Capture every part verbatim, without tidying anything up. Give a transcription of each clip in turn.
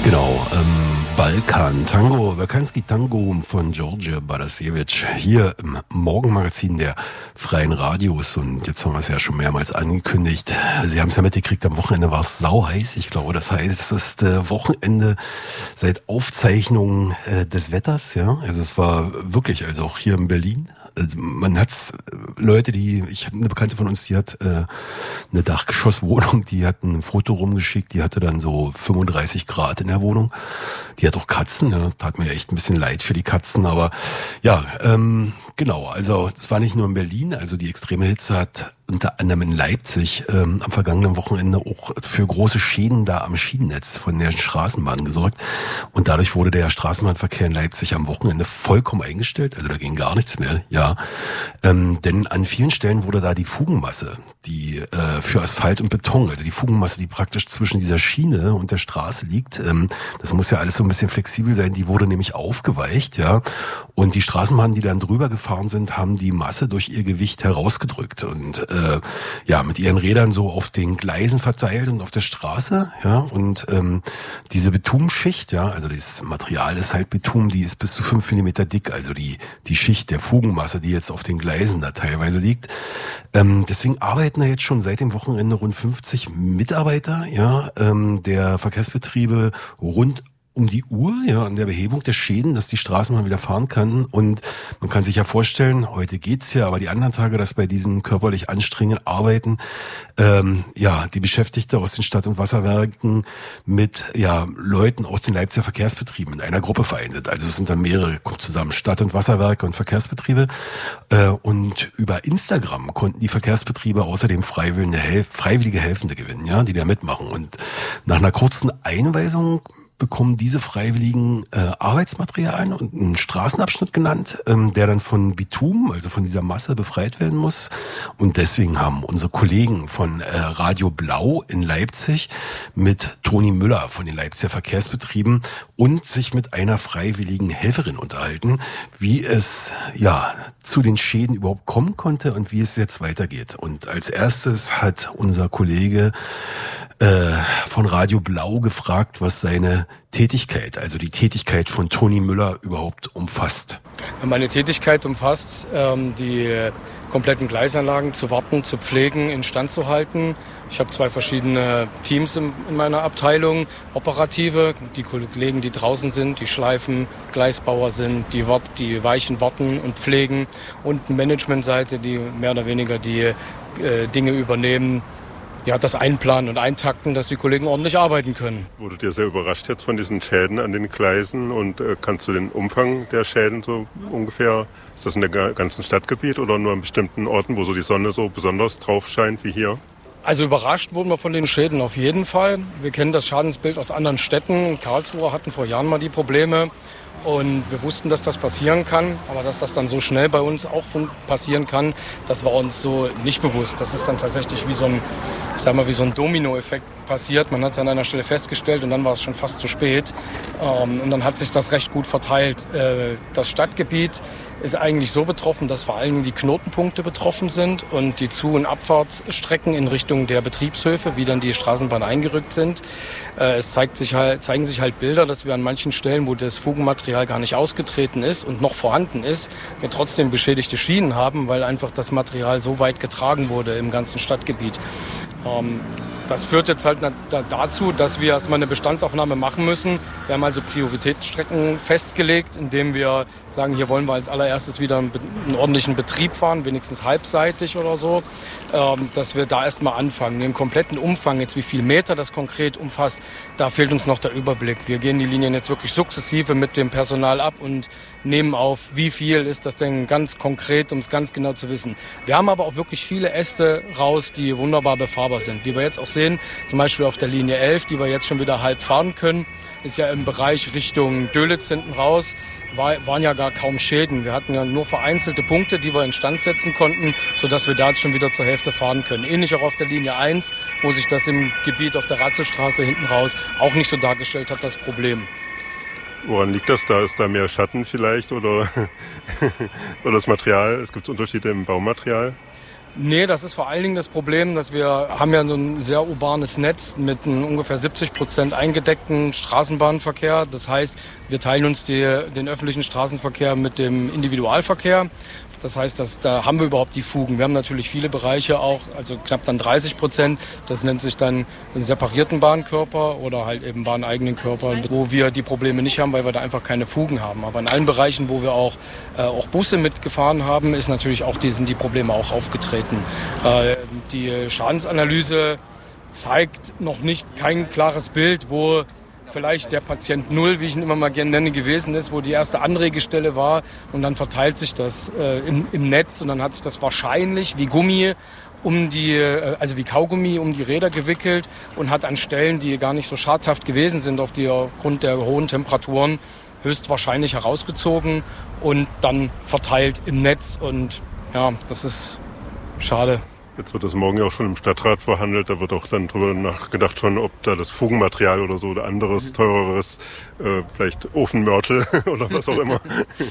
Genau, ähm, Balkan Tango, Balkanski Tango von George Balašević hier im Morgenmagazin der Freien Radios. Und jetzt haben wir es ja schon mehrmals angekündigt. Sie haben es ja mitgekriegt, am Wochenende war es sauheiß. Ich glaube, das heißt, es ist äh, Wochenende seit Aufzeichnung äh, des Wetters. Ja, also es war wirklich, also auch hier in Berlin. Also man hat's Leute, die, ich habe eine Bekannte von uns, die hat äh, eine Dachgeschosswohnung, die hat ein Foto rumgeschickt, die hatte dann so fünfunddreißig Grad in der Wohnung. Die hat auch Katzen, ja, tat mir echt ein bisschen leid für die Katzen, aber ja, ähm, genau, also es war nicht nur in Berlin, also die extreme Hitze hat unter anderem in Leipzig ähm, am vergangenen Wochenende auch für große Schäden da am Schienennetz von der Straßenbahn gesorgt. Und dadurch wurde der Straßenbahnverkehr in Leipzig am Wochenende vollkommen eingestellt. Also da ging gar nichts mehr, ja. Ähm, denn an vielen Stellen wurde da die Fugenmasse, die äh, für Asphalt und Beton, also die Fugenmasse, die praktisch zwischen dieser Schiene und der Straße liegt, ähm, das muss ja alles so ein bisschen flexibel sein, die wurde nämlich aufgeweicht, ja. Und die Straßenbahnen, die dann drüber gefahren sind, haben die Masse durch ihr Gewicht herausgedrückt und äh, ja, mit ihren Rädern so auf den Gleisen verteilt und auf der Straße, ja, und ähm, diese Betumschicht, ja, also dieses Material ist halt Betum, die ist bis zu fünf Millimeter dick, also die die Schicht der Fugenmasse, die jetzt auf den Gleisen da teilweise liegt. Ähm, deswegen arbeiten da jetzt schon seit dem Wochenende rund fünfzig Mitarbeiter, ja, ähm, der Verkehrsbetriebe rund um die Uhr, ja, an der Behebung der Schäden, dass die Straßenbahn wieder fahren kann. Und man kann sich ja vorstellen, heute geht's ja, aber die anderen Tage, dass bei diesen körperlich anstrengenden Arbeiten, ähm, ja, die Beschäftigte aus den Stadt- und Wasserwerken mit, ja, Leuten aus den Leipziger Verkehrsbetrieben in einer Gruppe vereint. Also es sind dann mehrere, kommt zusammen, Stadt- und Wasserwerke und Verkehrsbetriebe. Äh, und über Instagram konnten die Verkehrsbetriebe außerdem freiwillige, Hel- freiwillige Helfende gewinnen, ja, die da mitmachen. Und nach einer kurzen Einweisung bekommen diese Freiwilligen äh, Arbeitsmaterialien und einen Straßenabschnitt genannt, ähm, der dann von Bitum, also von dieser Masse, befreit werden muss. Und deswegen haben unsere Kollegen von äh, Radio Blau in Leipzig mit Toni Müller von den Leipziger Verkehrsbetrieben und sich mit einer freiwilligen Helferin unterhalten, wie es ja zu den Schäden überhaupt kommen konnte und wie es jetzt weitergeht. Und als erstes hat unser Kollege äh, von Radio Blau gefragt, was seine Tätigkeit, also die Tätigkeit von Toni Müller überhaupt umfasst. Meine Tätigkeit umfasst, ähm, die kompletten Gleisanlagen zu warten, zu pflegen, instand zu halten. Ich habe zwei verschiedene Teams in, in meiner Abteilung, operative, die Kollegen, die draußen sind, die schleifen, Gleisbauer sind, die, wart, die Weichen warten und pflegen und Managementseite, die mehr oder weniger die äh, Dinge übernehmen, ja, das Einplanen und Eintakten, dass die Kollegen ordentlich arbeiten können. Wurde dir sehr überrascht jetzt von diesen Schäden an den Gleisen und äh, kannst du den Umfang der Schäden so ungefähr, ist das in der ganzen Stadtgebiet oder nur an bestimmten Orten, wo so die Sonne so besonders drauf scheint wie hier? Also überrascht wurden wir von den Schäden auf jeden Fall. Wir kennen das Schadensbild aus anderen Städten. Karlsruhe hatten vor Jahren mal die Probleme. Und wir wussten, dass das passieren kann, aber dass das dann so schnell bei uns auch passieren kann, das war uns so nicht bewusst. Das ist dann tatsächlich wie so ein, ich sag mal, wie so ein Dominoeffekt passiert. Man hat es an einer Stelle festgestellt und dann war es schon fast zu spät. Und dann hat sich das recht gut verteilt. Das Stadtgebiet ist eigentlich so betroffen, dass vor allem die Knotenpunkte betroffen sind und die Zu- und Abfahrtsstrecken in Richtung der Betriebshöfe, wie dann die Straßenbahn eingerückt sind. Es zeigt sich halt, zeigen sich halt Bilder, dass wir an manchen Stellen, wo das Fugenmaterial gar nicht ausgetreten ist und noch vorhanden ist, wir trotzdem beschädigte Schienen haben, weil einfach das Material so weit getragen wurde im ganzen Stadtgebiet. Ähm, Das führt jetzt halt dazu, dass wir erstmal eine Bestandsaufnahme machen müssen. Wir haben also Prioritätsstrecken festgelegt, indem wir sagen, hier wollen wir als allererstes wieder einen, einen ordentlichen Betrieb fahren, wenigstens halbseitig oder so, ähm, dass wir da erstmal anfangen. Den kompletten Umfang, jetzt wie viel Meter das konkret umfasst, da fehlt uns noch der Überblick. Wir gehen die Linien jetzt wirklich sukzessive mit dem Personal ab und nehmen auf, wie viel ist das denn ganz konkret, um es ganz genau zu wissen. Wir haben aber auch wirklich viele Äste raus, die wunderbar befahrbar sind, wie wir jetzt auch sehen, zum Beispiel auf der Linie elf, die wir jetzt schon wieder halb fahren können, ist ja im Bereich Richtung Dölitz hinten raus, war, waren ja gar kaum Schäden. Wir hatten ja nur vereinzelte Punkte, die wir instand setzen konnten, sodass wir da jetzt schon wieder zur Hälfte fahren können. Ähnlich auch auf der Linie eins, wo sich das im Gebiet auf der Ratzelstraße hinten raus auch nicht so dargestellt hat, das Problem. Woran liegt das da? Ist da mehr Schatten vielleicht oder, oder das Material? Es gibt Unterschiede im Baumaterial. Nee, das ist vor allen Dingen das Problem, dass wir haben ja so ein sehr urbanes Netz mit einem ungefähr siebzig Prozent eingedeckten Straßenbahnverkehr. Das heißt, wir teilen uns die, den öffentlichen Straßenverkehr mit dem Individualverkehr. Das heißt, dass, da haben wir überhaupt die Fugen. Wir haben natürlich viele Bereiche auch, also knapp dann dreißig Prozent. Das nennt sich dann einen separierten Bahnkörper oder halt eben bahneigenen Körper, wo wir die Probleme nicht haben, weil wir da einfach keine Fugen haben. Aber in allen Bereichen, wo wir auch, äh, auch Busse mitgefahren haben, ist natürlich auch die, sind die Probleme auch aufgetreten. Äh, die Schadensanalyse zeigt noch nicht kein klares Bild, wo vielleicht der Patient Null, wie ich ihn immer mal gerne nenne, gewesen ist, wo die erste Anregestelle war und dann verteilt sich das äh, im, im Netz und dann hat sich das wahrscheinlich wie Gummi um die, äh, also wie Kaugummi um die Räder gewickelt und hat an Stellen, die gar nicht so schadhaft gewesen sind, auf die aufgrund der hohen Temperaturen höchstwahrscheinlich herausgezogen und dann verteilt im Netz und ja, das ist schade. Jetzt wird das morgen ja auch schon im Stadtrat verhandelt. Da wird auch dann drüber nachgedacht schon, ob da das Fugenmaterial oder so oder anderes, teureres, äh, vielleicht Ofenmörtel oder was auch immer.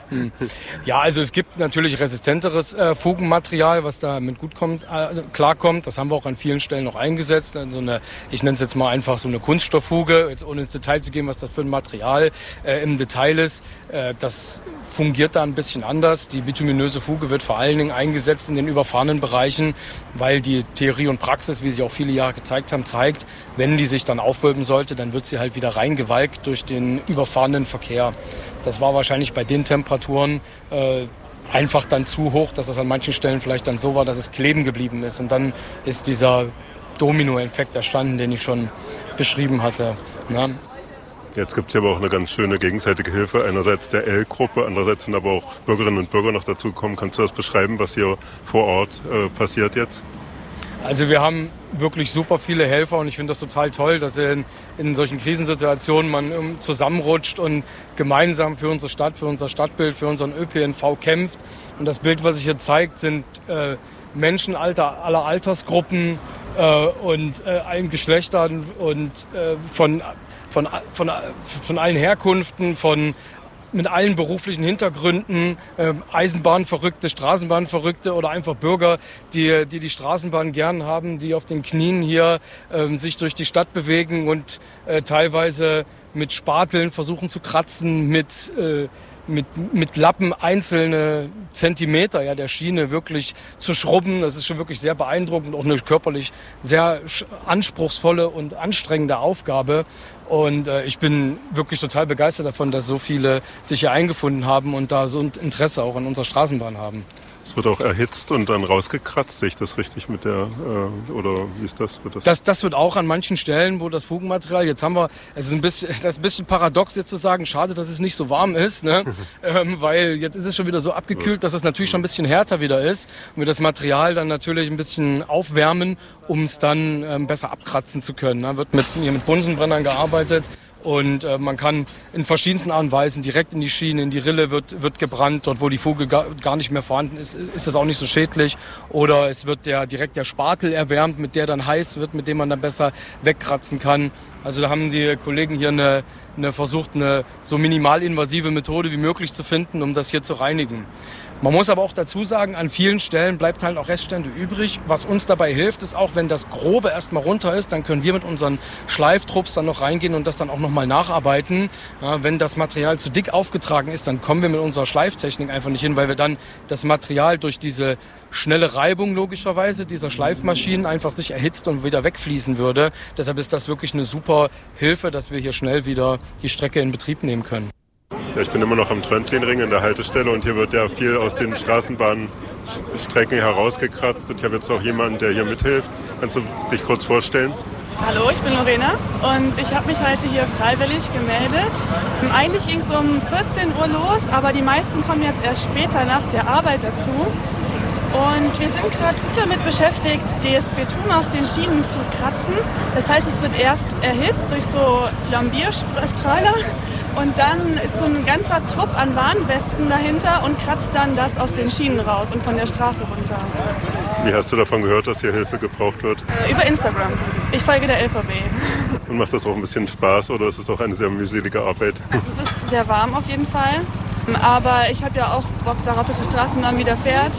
Ja, also es gibt natürlich resistenteres äh, Fugenmaterial, was damit gut kommt, äh, klarkommt. Das haben wir auch an vielen Stellen noch eingesetzt. Also eine, ich nenne es jetzt mal einfach so eine Kunststofffuge, jetzt ohne ins Detail zu gehen, was das für ein Material äh, im Detail ist. Äh, das fungiert da ein bisschen anders. Die bituminöse Fuge wird vor allen Dingen eingesetzt in den überfahrenen Bereichen, weil die Theorie und Praxis, wie sie auch viele Jahre gezeigt haben, zeigt, wenn die sich dann aufwölben sollte, dann wird sie halt wieder reingewalkt durch den überfahrenen Verkehr. Das war wahrscheinlich bei den Temperaturen äh, einfach dann zu hoch, dass es an manchen Stellen vielleicht dann so war, dass es kleben geblieben ist. Und dann ist dieser Dominoeffekt entstanden, den ich schon beschrieben hatte. Na? Jetzt gibt es hier aber auch eine ganz schöne gegenseitige Hilfe. Einerseits der L-Gruppe, andererseits sind aber auch Bürgerinnen und Bürger noch dazugekommen. Kannst du das beschreiben, was hier vor Ort äh, passiert jetzt? Also wir haben wirklich super viele Helfer und ich finde das total toll, dass in, in solchen Krisensituationen man um, zusammenrutscht und gemeinsam für unsere Stadt, für unser Stadtbild, für unseren Ö P N V kämpft. Und das Bild, was sich hier zeigt, sind äh, Menschen aller, aller Altersgruppen äh, und äh, allen Geschlechtern und äh, von Von, von, von allen Herkunften, von, mit allen beruflichen Hintergründen, äh, Eisenbahnverrückte, Straßenbahnverrückte oder einfach Bürger, die, die die Straßenbahn gern haben, die auf den Knien hier äh, sich durch die Stadt bewegen und äh, teilweise mit Spateln versuchen zu kratzen, mit äh, Mit, mit Lappen einzelne Zentimeter ja, der Schiene wirklich zu schrubben. Das ist schon wirklich sehr beeindruckend, auch eine körperlich sehr anspruchsvolle und anstrengende Aufgabe. Und äh, ich bin wirklich total begeistert davon, dass so viele sich hier eingefunden haben und da so ein Interesse auch an unserer Straßenbahn haben. Es wird auch erhitzt und dann rausgekratzt, sehe ich das richtig mit der, äh, oder wie ist das? Wird das? das? Das wird auch an manchen Stellen, wo das Fugenmaterial, jetzt haben wir, es ist ein bisschen, das ist ein bisschen paradox jetzt zu sagen, schade, dass es nicht so warm ist, ne? ähm, weil jetzt ist es schon wieder so abgekühlt, dass es natürlich schon ein bisschen härter wieder ist und wir das Material dann natürlich ein bisschen aufwärmen, um es dann ähm, besser abkratzen zu können. Da wird mit, hier mit Bunsenbrennern gearbeitet. Und äh, man kann in verschiedensten Arten und Weisen direkt in die Schiene, in die Rille wird, wird gebrannt. Dort, wo die Fuge gar, gar nicht mehr vorhanden ist, ist das auch nicht so schädlich. Oder es wird der, direkt der Spatel erwärmt, mit der dann heiß wird, mit dem man dann besser wegkratzen kann. Also da haben die Kollegen hier eine, eine versucht, eine so minimalinvasive Methode wie möglich zu finden, um das hier zu reinigen. Man muss aber auch dazu sagen, an vielen Stellen bleibt halt auch Reststände übrig. Was uns dabei hilft, ist auch, wenn das Grobe erstmal runter ist, dann können wir mit unseren Schleiftrupps dann noch reingehen und das dann auch nochmal nacharbeiten. Ja, wenn das Material zu dick aufgetragen ist, dann kommen wir mit unserer Schleiftechnik einfach nicht hin, weil wir dann das Material durch diese schnelle Reibung logischerweise dieser Schleifmaschinen einfach sich erhitzt und wieder wegfließen würde. Deshalb ist das wirklich eine super Hilfe, dass wir hier schnell wieder die Strecke in Betrieb nehmen können. Ja, ich bin immer noch am Tröntlinring in der Haltestelle und hier wird ja viel aus den Straßenbahnstrecken herausgekratzt. Und ich habe jetzt auch jemanden, der hier mithilft. Kannst du dich kurz vorstellen? Hallo, ich bin Lorena und ich habe mich heute hier freiwillig gemeldet. Eigentlich ging es um vierzehn Uhr los, aber die meisten kommen jetzt erst später nach der Arbeit dazu. Und wir sind gerade gut damit beschäftigt, D S Beton aus den Schienen zu kratzen. Das heißt, es wird erst erhitzt durch so Flambierstrahler und dann ist so ein ganzer Trupp an Warnwesten dahinter und kratzt dann das aus den Schienen raus und von der Straße runter. Wie hast du davon gehört, dass hier Hilfe gebraucht wird? Äh, über Instagram. Ich folge der L V B. Und macht das auch ein bisschen Spaß oder ist es auch eine sehr mühselige Arbeit? Also es ist sehr warm auf jeden Fall. Aber ich habe ja auch Bock darauf, dass die Straßenbahn wieder fährt.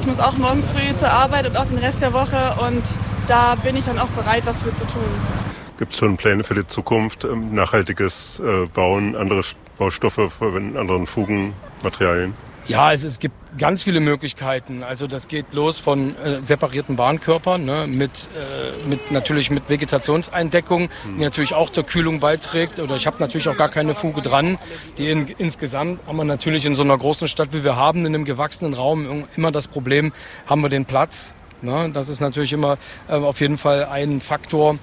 Ich muss auch morgen früh zur Arbeit und auch den Rest der Woche und da bin ich dann auch bereit, was für zu tun. Gibt es schon Pläne für die Zukunft, nachhaltiges Bauen, andere Baustoffe verwenden, anderen Fugen, Materialien? Ja, es, es gibt ganz viele Möglichkeiten. Also das geht los von äh, separierten Bahnkörpern, ne, mit, äh, mit natürlich mit Vegetationseindeckung, die natürlich auch zur Kühlung beiträgt. Oder ich habe natürlich auch gar keine Fuge dran. Die in, insgesamt haben wir natürlich in so einer großen Stadt, wie wir haben, in einem gewachsenen Raum immer das Problem, haben wir den Platz. Ne? Das ist natürlich immer äh, auf jeden Fall ein Faktor.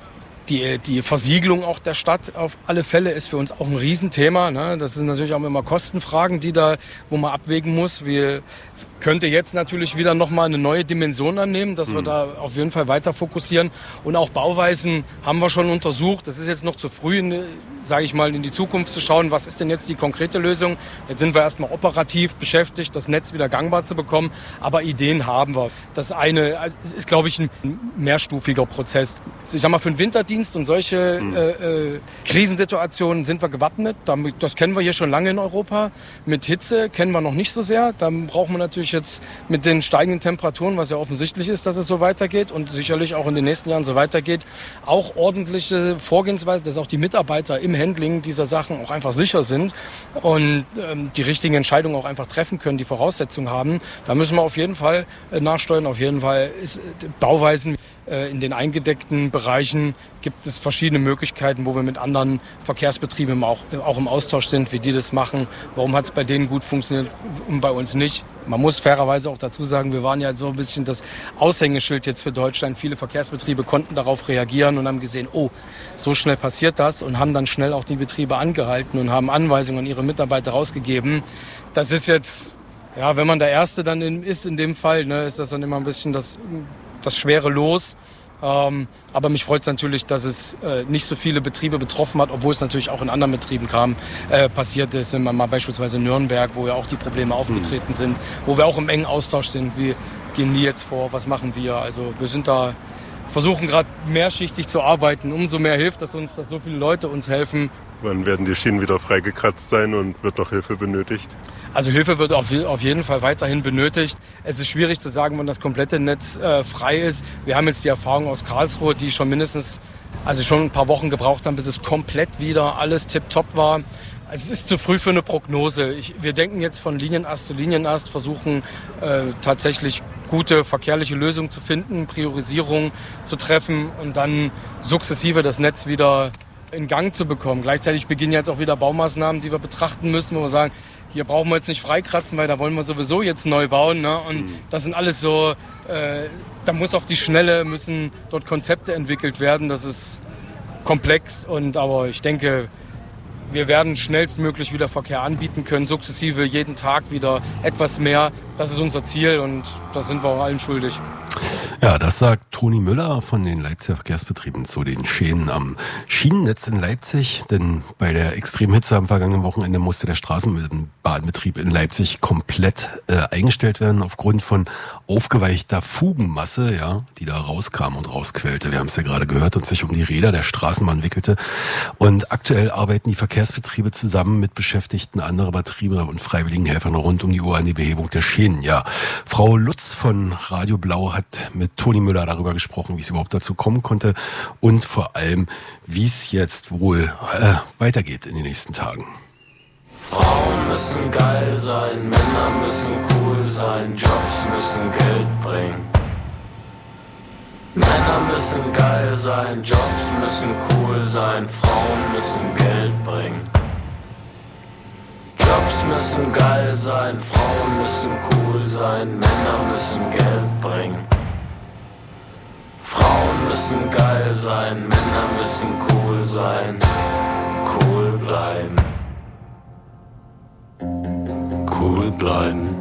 Die, die Versiegelung auch der Stadt auf alle Fälle ist für uns auch ein Riesenthema. Ne? Das sind natürlich auch immer Kostenfragen, die da, wo man abwägen muss. Wir könnte jetzt natürlich wieder nochmal eine neue Dimension annehmen, dass wir da auf jeden Fall weiter fokussieren. Und auch Bauweisen haben wir schon untersucht. Das ist jetzt noch zu früh, sage ich mal, in die Zukunft zu schauen, was ist denn jetzt die konkrete Lösung. Jetzt sind wir erstmal operativ beschäftigt, das Netz wieder gangbar zu bekommen. Aber Ideen haben wir. Das eine ist, glaube ich, ein mehrstufiger Prozess. Ich sag mal, für den Winterdienst und solche mhm. äh, äh, Krisensituationen sind wir gewappnet. Das kennen wir hier schon lange in Europa. Mit Hitze kennen wir noch nicht so sehr. Da brauchen wir natürlich jetzt mit den steigenden Temperaturen, was ja offensichtlich ist, dass es so weitergeht und sicherlich auch in den nächsten Jahren so weitergeht, auch ordentliche Vorgehensweise, dass auch die Mitarbeiter im Handling dieser Sachen auch einfach sicher sind und ähm, die richtigen Entscheidungen auch einfach treffen können, die Voraussetzungen haben. Da müssen wir auf jeden Fall äh, nachsteuern. Auf jeden Fall ist äh, Bauweisen äh, in den eingedeckten Bereichen gibt es verschiedene Möglichkeiten, wo wir mit anderen Verkehrsbetrieben auch, auch im Austausch sind, wie die das machen. Warum hat es bei denen gut funktioniert und bei uns nicht? Man muss fairerweise auch dazu sagen, wir waren ja so ein bisschen das Aushängeschild jetzt für Deutschland. Viele Verkehrsbetriebe konnten darauf reagieren und haben gesehen, oh, so schnell passiert das und haben dann schnell auch die Betriebe angehalten und haben Anweisungen an ihre Mitarbeiter rausgegeben. Das ist jetzt, ja, wenn man der Erste dann in, ist in dem Fall, ne, ist das dann immer ein bisschen das, das schwere Los. Ähm, aber mich freut es natürlich, dass es äh, nicht so viele Betriebe betroffen hat, obwohl es natürlich auch in anderen Betrieben kam, äh, passiert ist. Wenn man mal beispielsweise Nürnberg, wo ja auch die Probleme aufgetreten sind, wo wir auch im engen Austausch sind. Wie gehen die jetzt vor? Was machen wir? Also wir sind da, versuchen gerade mehrschichtig zu arbeiten. Umso mehr hilft es uns, dass so viele Leute uns helfen. Wann werden die Schienen wieder freigekratzt sein und wird noch Hilfe benötigt? Also Hilfe wird auf, auf jeden Fall weiterhin benötigt. Es ist schwierig zu sagen, wann das komplette Netz äh, frei ist. Wir haben jetzt die Erfahrung aus Karlsruhe, die schon mindestens, also schon ein paar Wochen gebraucht haben, bis es komplett wieder alles tipptopp war. Es ist zu früh für eine Prognose. Ich, wir denken jetzt von Linienast zu Linienast, versuchen äh, tatsächlich gute verkehrliche Lösungen zu finden, Priorisierung zu treffen und dann sukzessive das Netz wieder in Gang zu bekommen. Gleichzeitig beginnen jetzt auch wieder Baumaßnahmen, die wir betrachten müssen, wo wir sagen, hier brauchen wir jetzt nicht freikratzen, weil da wollen wir sowieso jetzt neu bauen. Ne? Und mhm. das sind alles so, äh, da muss auf die Schnelle, müssen dort Konzepte entwickelt werden. Das ist komplex, und aber ich denke, wir werden schnellstmöglich wieder Verkehr anbieten können, sukzessive jeden Tag wieder etwas mehr. Das ist unser Ziel und das sind wir auch allen schuldig. Ja, das sagt Toni Müller von den Leipziger Verkehrsbetrieben zu den Schäden am Schienennetz in Leipzig. Denn bei der Extremhitze am vergangenen Wochenende musste der Straßenbahnbetrieb in Leipzig komplett äh, eingestellt werden aufgrund von aufgeweichter Fugenmasse, ja, die da rauskam und rausquellte. Wir haben es ja gerade gehört und sich um die Räder der Straßenbahn wickelte. Und aktuell arbeiten die Verkehrsbetriebe zusammen mit Beschäftigten anderer Betriebe und freiwilligen Helfern rund um die Uhr an die Behebung der Schäden. Ja, Frau Lutz von Radio Blau hat mit Toni Müller darüber gesprochen, wie es überhaupt dazu kommen konnte und vor allem, wie es jetzt wohl äh, weitergeht in den nächsten Tagen. Frauen müssen geil sein, Männer müssen cool sein, Jobs müssen Geld bringen. Männer müssen geil sein, Jobs müssen cool sein, Frauen müssen Geld bringen. Jobs müssen geil sein, Frauen müssen cool sein, Männer müssen Geld bringen. Frauen müssen geil sein, Männer müssen cool sein, cool bleiben. Cool bleiben.